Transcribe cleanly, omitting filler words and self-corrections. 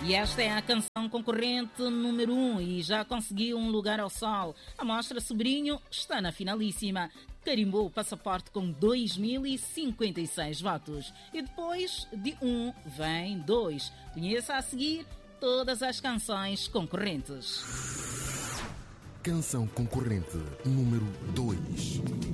E esta é a canção concorrente número 1 e já conseguiu um lugar ao sol. A Mostra Sobrinho está na finalíssima. Carimbou o passaporte com 2056 votos. E depois de 1 vem 2. Conheça a seguir todas as canções concorrentes. Canção concorrente número 2.